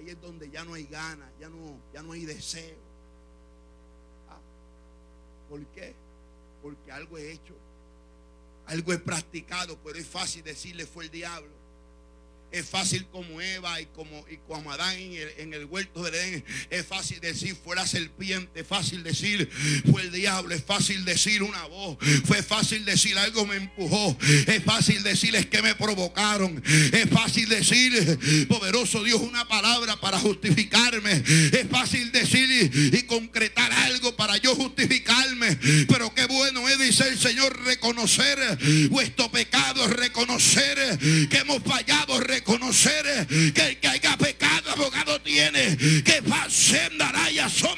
ahí es donde ya no hay ganas, ya no hay deseo. ¿Por qué? Porque algo he hecho, algo he practicado, pero es fácil decirle fue el diablo. Es fácil como Eva y como Adán en el huerto del Edén. Es fácil decir fue la serpiente. Es fácil decir fue el diablo. Es fácil decir una voz. Fue fácil decir algo me empujó. Es fácil decir es que me provocaron. Es fácil decir poderoso Dios una palabra para justificarme. Es fácil decir y concretar algo para yo justificarme. Pero qué bueno es, dice el Señor, reconocer vuestro pecado, reconocer que hemos fallado, reconocer que el que haya pecado abogado tiene, que andará y asoma